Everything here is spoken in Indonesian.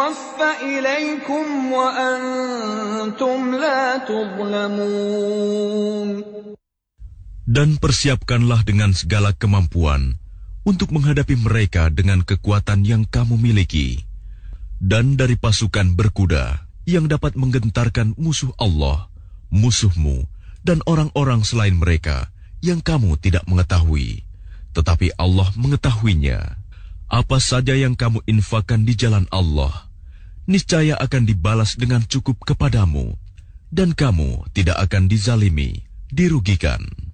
يُتَوَفَّ إِلَيْكُمْ وَأَنْتُمْ لَا تُظْلَمُونَ. Dan persiapkanlah dengan segala kemampuan untuk menghadapi mereka dengan kekuatan yang kamu miliki. Dan dari pasukan berkuda yang dapat menggentarkan musuh Allah, musuhmu, dan orang-orang selain mereka yang kamu tidak mengetahui. Tetapi Allah mengetahuinya. Apa saja yang kamu infakkan di jalan Allah, niscaya akan dibalas dengan cukup kepadamu, dan kamu tidak akan dizalimi, dirugikan.